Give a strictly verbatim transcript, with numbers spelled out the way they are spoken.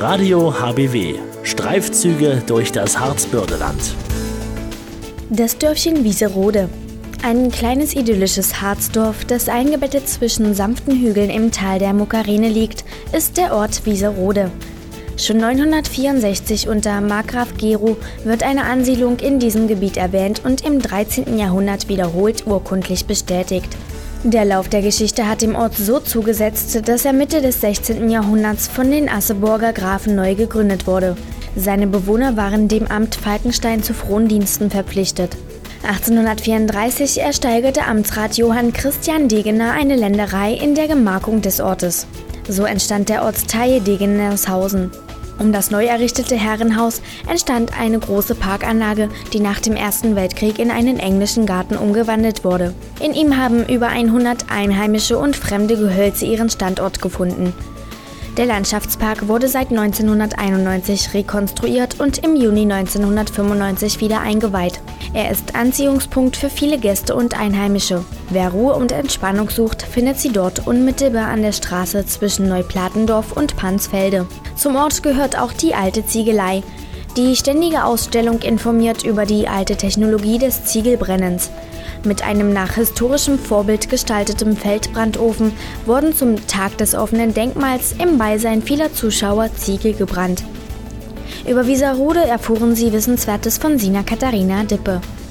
Radio H B W. Streifzüge durch das Harzbördeland. Das Dörfchen Wieserode. Ein kleines idyllisches Harzdorf, das eingebettet zwischen sanften Hügeln im Tal der Muckarene liegt, ist der Ort Wieserode. Schon neunhundertvierundsechzig unter Markgraf Gero wird eine Ansiedlung in diesem Gebiet erwähnt und im dreizehnten Jahrhundert wiederholt urkundlich bestätigt. Der Lauf der Geschichte hat dem Ort so zugesetzt, dass er Mitte des sechzehnten Jahrhunderts von den Asseburger Grafen neu gegründet wurde. Seine Bewohner waren dem Amt Falkenstein zu Frondiensten verpflichtet. achtzehnhundertvierunddreißig ersteigerte Amtsrat Johann Christian Degener eine Länderei in der Gemarkung des Ortes. So entstand der Ortsteil Degenershausen. Um das neu errichtete Herrenhaus entstand eine große Parkanlage, die nach dem Ersten Weltkrieg in einen englischen Garten umgewandelt wurde. In ihm haben über hundert einheimische und fremde Gehölze ihren Standort gefunden. Der Landschaftspark wurde seit neunzehnhunderteinundneunzig rekonstruiert und im Juni neunzehnhundertfünfundneunzig wieder eingeweiht. Er ist Anziehungspunkt für viele Gäste und Einheimische. Wer Ruhe und Entspannung sucht, findet sie dort unmittelbar an der Straße zwischen Neuplatendorf und Pansfelde. Zum Ort gehört auch die alte Ziegelei. Die ständige Ausstellung informiert über die alte Technologie des Ziegelbrennens. Mit einem nach historischem Vorbild gestalteten Feldbrandofen wurden zum Tag des offenen Denkmals im Beisein vieler Zuschauer Ziegel gebrannt. Über Wieserode erfuhren Sie Wissenswertes von Sina Katharina Dippe.